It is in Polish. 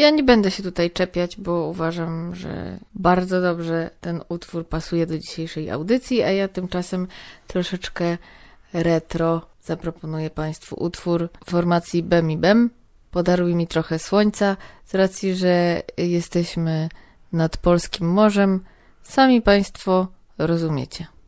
Ja nie będę się tutaj czepiać, bo uważam, że bardzo dobrze ten utwór pasuje do dzisiejszej audycji, a ja tymczasem troszeczkę retro zaproponuję Państwu utwór formacji Bem i Bem. Podaruj mi trochę słońca, z racji, że jesteśmy nad polskim morzem. Sami Państwo rozumiecie.